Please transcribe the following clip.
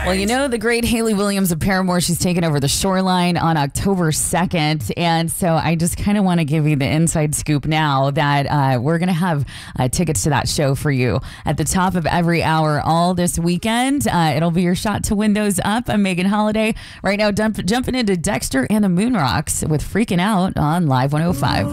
Well, you know, the great Haley Williams of Paramore, she's taking over the Shoreline on October 2nd. And so I just kind of want to give you the inside scoop now that we're going to have tickets to that show for you at the top of every hour all this weekend. It'll be your shot to win those up. I'm Megan Holiday. Right now, jumping into Dexter and the Moonrocks with Freaking Out on Live 105.